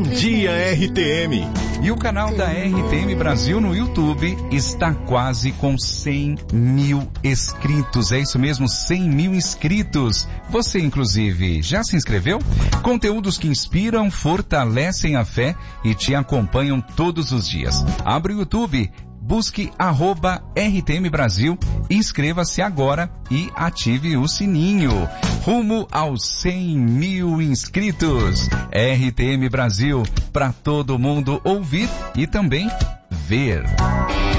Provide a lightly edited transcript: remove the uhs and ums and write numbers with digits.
Dia RTM. E o canal da RTM Brasil no YouTube está quase com 100 mil inscritos. É isso mesmo, 100 mil inscritos. Você, inclusive, já se inscreveu? Conteúdos que inspiram, fortalecem a fé e te acompanham todos os dias. Abre o YouTube, busque @RTM Brasil, inscreva-se agora e ative o sininho. Rumo aos 100 mil inscritos. RTM Brasil, para todo mundo ouvir e também ver.